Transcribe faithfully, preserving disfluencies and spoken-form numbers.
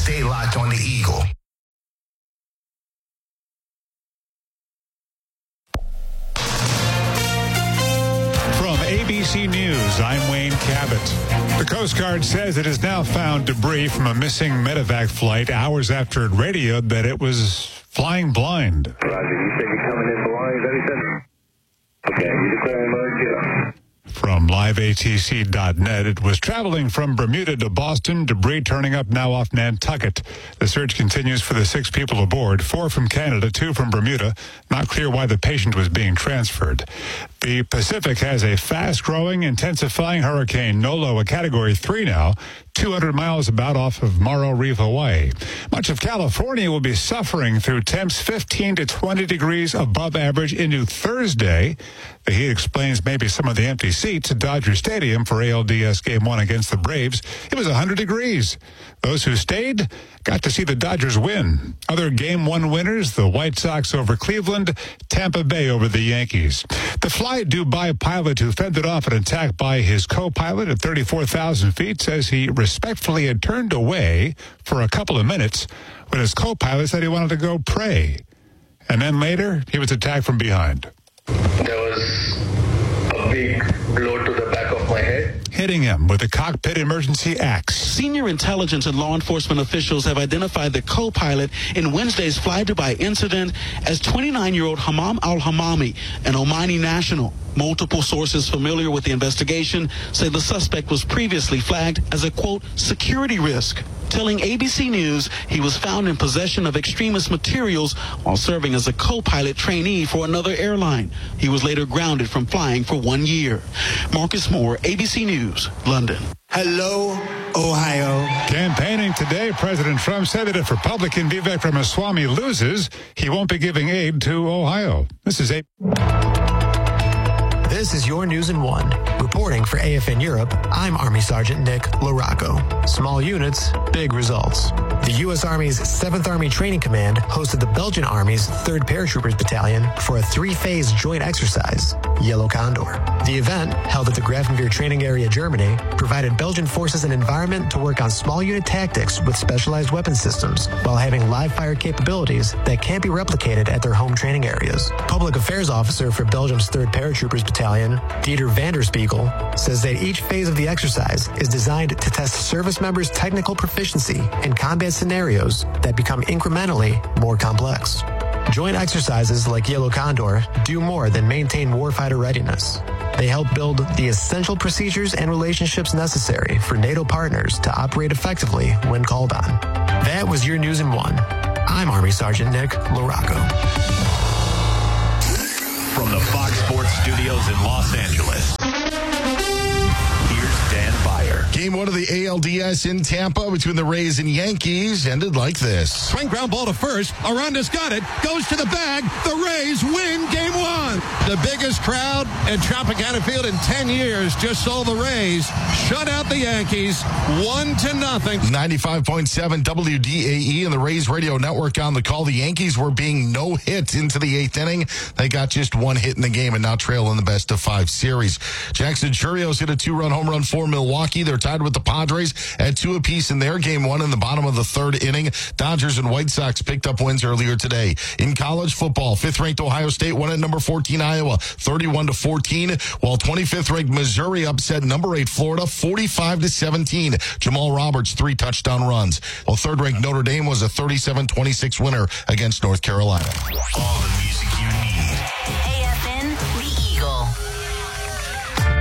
Stay locked on the Eagle. From A B C News, I'm Wayne Cabot. The Coast Guard says it has now found debris from a missing medevac flight hours after it radioed that it was flying blind. Roger, you said you're coming in blind, that is it? Okay, you declare emergency. From live A T C dot net, it was traveling from Bermuda to Boston, debris turning up now off Nantucket. The search continues for the six people aboard, four from Canada, two from Bermuda. Not clear why the patient was being transferred. The Pacific has a fast-growing, intensifying hurricane, Nolo, a Category three now, two hundred miles about off of Morro Reef, Hawaii. Much of California will be suffering through temps fifteen to twenty degrees above average into Thursday. The heat explains maybe some of the empty seats at Dodger Stadium for A L D S Game one against the Braves. It was one hundred degrees. Those who stayed got to see the Dodgers win. Other Game one winners, the White Sox over Cleveland, Tampa Bay over the Yankees. The Fly Dubai pilot who fended off an attack by his co-pilot at thirty-four thousand feet says he respectfully had turned away for a couple of minutes when his co-pilot said he wanted to go pray. And then later, he was attacked from behind. There was a big blow to the back of my head, hitting him with a cockpit emergency axe. Senior intelligence and law enforcement officials have identified the co-pilot in Wednesday's Fly Dubai incident as twenty-nine-year-old Hamam Al-Hamami, an Omani national. Multiple sources familiar with the investigation say the suspect was previously flagged as a, quote, security risk, telling A B C News he was found in possession of extremist materials while serving as a co-pilot trainee for another airline. He was later grounded from flying for one year. Marcus Moore, A B C News, London. Hello, Ohio. Campaigning today, President Trump said that if Republican Vivek Ramaswamy loses, he won't be giving aid to Ohio. This is a... This is your News in One. Reporting for A F N Europe, I'm Army Sergeant Nick LaRocco. Small units, big results. The U S Army's seventh Army Training Command hosted the Belgian Army's third Paratroopers Battalion for a three-phase joint exercise, Yellow Condor. The event, held at the Grafenwehr Training Area, Germany, provided Belgian forces an environment to work on small unit tactics with specialized weapon systems while having live-fire capabilities that can't be replicated at their home training areas. Public Affairs Officer for Belgium's third Paratroopers Battalion, Dieter van der Spiegel, says that each phase of the exercise is designed to test service members' technical proficiency in combat scenarios that become incrementally more complex. Joint exercises like Yellow Condor do more than maintain warfighter readiness. They help build the essential procedures and relationships necessary for NATO partners to operate effectively when called on. That was your News in One. I'm Army Sergeant Nick LaRocco. From the Fox Sports Studios in Los Angeles, here's Dan Byer. Game one of the A L D S in Tampa between the Rays and Yankees ended like this. Swing ground ball to first. Aranda's got it. Goes to the bag. The Rays win game one. The biggest crowd at Tropicana Field in ten years just saw the Rays shut out the Yankees one to nothing. ninety-five point seven W D A E and the Rays radio network on the call. The Yankees were being no hit into the eighth inning. They got just one hit in the game and now trail in the best of five series. Jackson Churios hit a two-run home run for Milwaukee. They're tied with the Padres at two apiece in their game one in the bottom of the third inning. Dodgers and White Sox picked up wins earlier today. In college football, fifth-ranked Ohio State won at number fourteen Iowa, thirty-one to fourteen, while twenty-fifth ranked Missouri upset number eight Florida, forty-five to seventeen. Jamal Roberts, three touchdown runs, while third-ranked Notre Dame was a thirty-seven twenty-six winner against North Carolina. All the music you need.